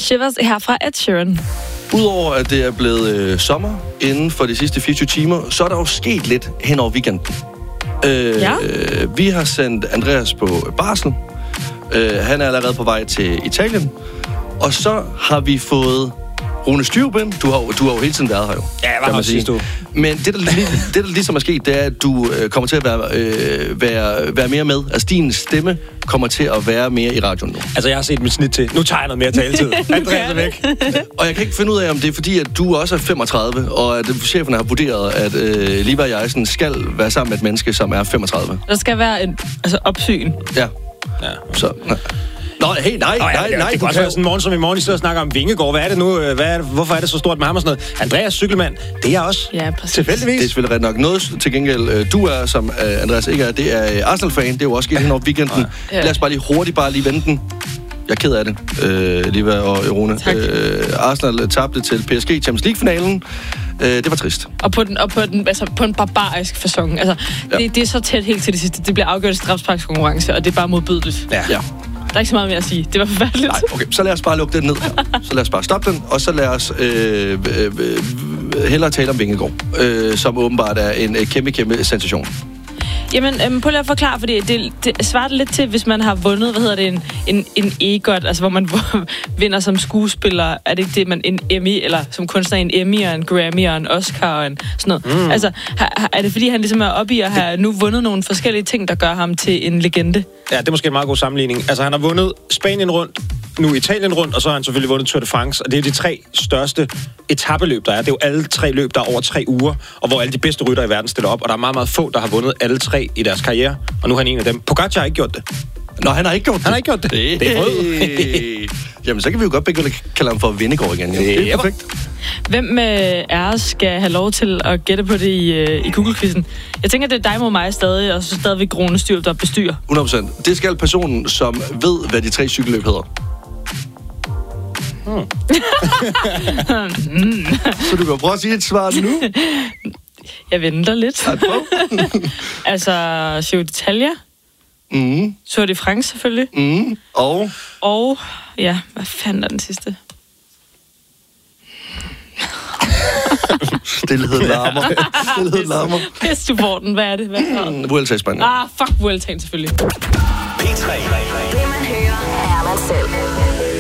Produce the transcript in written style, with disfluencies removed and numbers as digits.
Shivers her fra Ed Sheeran. Udover at det er blevet sommer inden for de sidste 24 timer, så er der jo sket lidt hen over weekenden. Vi har sendt Andreas på barsel. Han er allerede på vej til Italien. Og så har vi fået Rune Styrben. Du har jo hele tiden været her jo. Ja, jeg var her sidste uge. Men det der ligesom er sket, det er, at du kommer til at være mere med. Altså, din stemme kommer til at være mere i radioen nu. Altså, jeg har set mit snit til. Nu tager jeg noget mere taletid. Andreas er væk. Og jeg kan ikke finde ud af, om det er fordi, at du også er 35, og at chefen har vurderet, at Liva og jeg skal være sammen med et menneske, som er 35. Der skal være en opsyn. Ja. Så... Nej. Det kan også være sådan en morgen som i morgen, I sidder og snakker om Vingegaard. Hvad er det nu? Hvorfor er det så stort med ham og sådan noget? Andreas cykelmand, det er jeg også. Ja, præcis. Tilfældigvis. Det er selvfølgelig ret nok. Noget til gengæld, du er, som Andreas ikke er, det er Arsenal-fan. Det er jo også sket hen over weekenden. Ja. Lad os bare lige vende den. Jeg er ked af det, Liva og Rune. Arsenal tabte til PSG Champions League-finalen. Det var trist. Og på en barbarisk facon. Altså, det er så tæt helt til det sidste. Det bliver afgjort strafsparkskonkurrence, og det er bare modbydeligt. Ja. Der er ikke så meget mere at sige. Det var forfærdeligt. Nej, okay. Så lad os bare lukke den ned her. Så lad os bare stoppe den, og så lad os hellere tale om Vingegaard, som åbenbart er en kæmpe sensation. Jamen, prøv lige at forklare, fordi det svarer lidt til, hvis man har vundet, en EGOT, altså hvor man vinder som skuespiller. Er det ikke det, man en Emmy, eller som kunstner en Emmy og en Grammy og en Oscar og en sådan noget? Altså, er det fordi, han ligesom er oppe i at have nu vundet nogle forskellige ting, der gør ham til en legende? Ja, det er måske en meget god sammenligning. Altså, han har vundet Spanien rundt, nu Italien rundt, og så har han selvfølgelig vundet Tour de France, og det er de 3 største etapeløb, der er. Det er jo alle 3 løb, der er over 3 uger, og hvor alle de bedste ryttere i verden stiller op, og der er meget, meget få, der har vundet alle 3 i deres karriere, og nu er han en af dem. Pogacar har ikke gjort det. Nå, han har ikke gjort det. Han har ikke gjort det. Det er rød. Jamen, så kan vi jo godt begynde at kalde ham for Vingegaard igen. Det er perfekt. Hvem af os skal have lov til at gætte på det i Google-quizzen? Jeg tænker, det er dig mod mig stadig, og så stadigvæk Rune Styr, der bestyrer. 100%. Det skal personen, som ved, hvad de 3 cykelløb hedder. Så du kan prøve at sige et svar nu. Jeg venter lidt. Altså, Giro d'Italia. Tour de France selvfølgelig. Og, ja, hvad fanden er den sidste? Stilhed larmer. Pisse, du får den. Hvad er det? Vuelta i Spanien. Fuck Vueltaen selvfølgelig. P3.